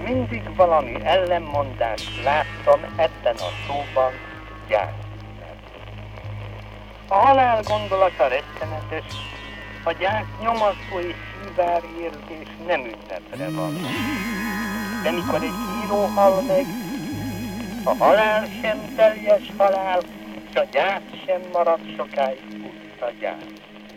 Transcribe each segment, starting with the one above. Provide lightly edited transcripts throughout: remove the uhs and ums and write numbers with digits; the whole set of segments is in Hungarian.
mindig valami ellenmondást láttam ebben a szóban, gyász. A halál gondolata rettenetes, a gyász nyomasztó és szívár érzés nem ünnepre van. De mikor egy író hal meg, a halál sem teljes halál, s a gyász sem marad sokáig puszta gyász.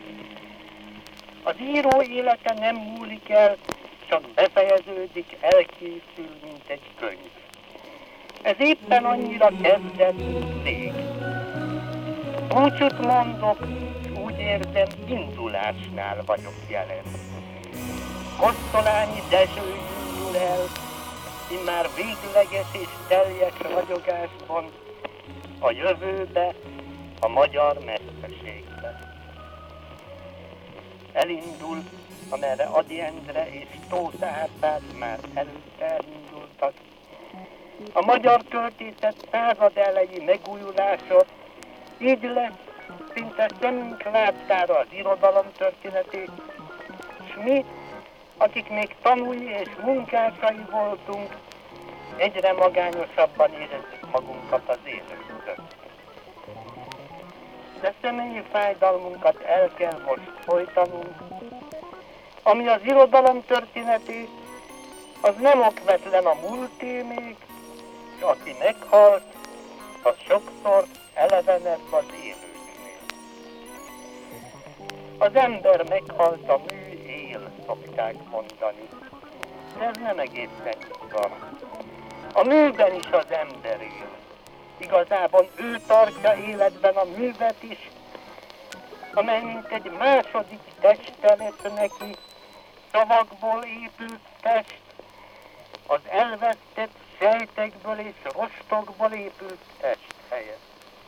Az író élete nem múlik el, csak befejeződik, elkészül, mint egy könyv. Ez éppen annyira kezdett, mint rég. Búcsút mondok, s úgy érzem, indulásnál vagyok jelen. Kosztolányi Dezső indul el, immár végleges és teljes ragyogásban a jövőbe, a magyar mesterségbe. Elindul, amerre Ady Endre és Tóth Árpád már előtte elindultak. A magyar költészet század elejé megújulása így lesz, szinte szemünk láttára az irodalom történetét, s mi, akik még tanulni és munkásai voltunk, egyre magányosabban érezzük magunkat az élők között. De személyi fájdalmunkat el kell most folytanunk, ami az irodalom történetét, az nem okvetlen a múlté még, és aki meghalt, az sokszor elevenebb az élőknél. Az ember meghalt, a mű él, szokták mondani. De ez nem egészen így van. A műben is az ember él. Igazából ő tartja életben a művet is, amely mint egy második teste lett neki, szavakból épült test, az elvesztett sejtekből és rostokból épült test helyett.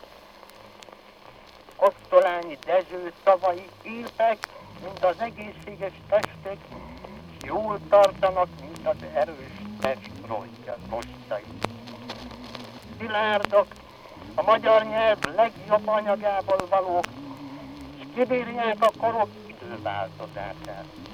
Kosztolányi Dezső szavai épek, mint az egészséges testek, és jól tartanak, mint az erős test rostjai. Szilárdak, a magyar nyelv legjobb anyagából valók, és kibírják a korok időváltozását.